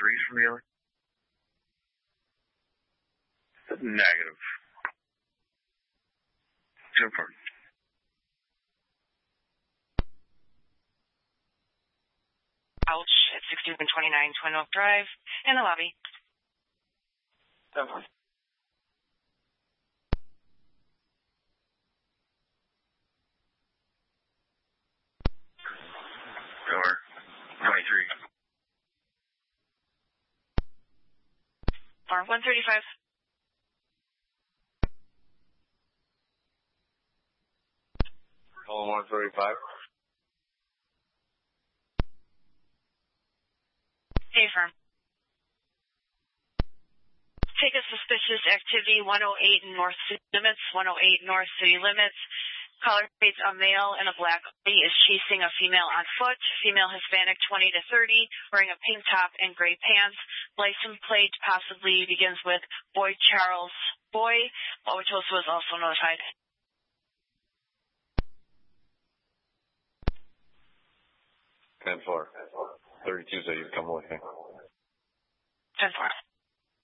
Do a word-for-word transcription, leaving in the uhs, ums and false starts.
three from the other? Negative. Super. Ouch at sixty-one twenty-nine Twin Oak Drive in the lobby. Seven. Door. twenty-three. Bar one thirty-five. Call one thirty-five. Hey, firm. Take a suspicious activity one oh eight North City Limits, one oh eight North City Limits. Caller states a male in a black hoodie is chasing a female on foot. Female Hispanic twenty to thirty, wearing a pink top and gray pants. License plate possibly begins with Boy Charles Boy. Wauwatosa was also notified. ten four. thirty-two, so you come with me. ten four.